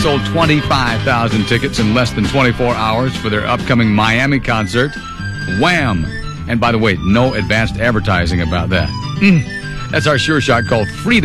sold 25,000 tickets in less than 24 hours for their upcoming Miami concert. Wham! And by the way, no advanced advertising about that. That's our Sure Shot called Freedom.